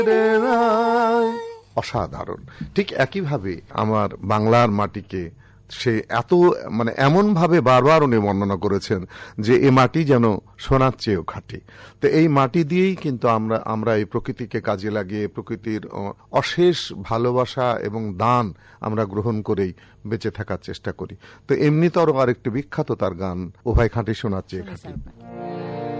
অসাধারণ। ঠিক একইভাবে আমার বাংলার মাটিকে সে এত মানে এমন ভাবে বারবার উনি বর্ণনা করেছেন যে এই মাটি যেন সোনার চেয়েও খাঁটি। তো এই মাটি দিয়েই কিন্তু আমরা এই প্রকৃতিকে কাজে লাগিয়ে প্রকৃতির অশেষ ভালোবাসা এবং দান আমরা গ্রহণ করেই বেঁচে থাকার চেষ্টা করি। তো এমনিতর আরেকটি বিখ্যাত তার গান, ও ভাই খাঁটি সোনার চেয়ে খাঁটি।